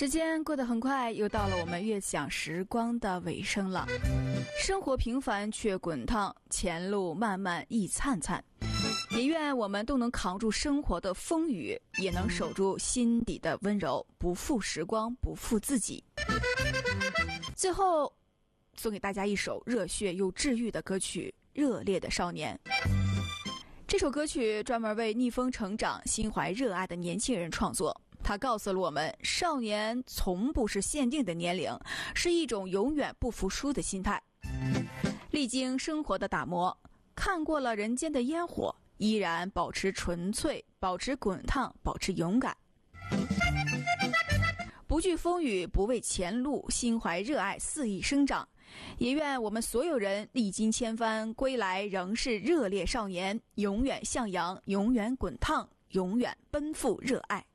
时间过得很快，又到了我们悦享时光的尾声了。生活平凡却滚烫，前路漫漫亦灿灿。也愿我们都能扛住生活的风雨，也能守住心底的温柔，不负时光，不负自己。最后送给大家一首热血又治愈的歌曲《热烈的少年》。这首歌曲专门为逆风成长、心怀热爱的年轻人创作。它告诉了我们，少年从不是限定的年龄，是一种永远不服输的心态。历经生活的打磨，看过了人间的烟火，依然保持纯粹，保持滚烫，保持勇敢。不惧风雨，不畏前路，心怀热爱，肆意生长。也愿我们所有人历经千帆，归来仍是热烈少年，永远向阳，永远滚烫，永远奔赴热爱。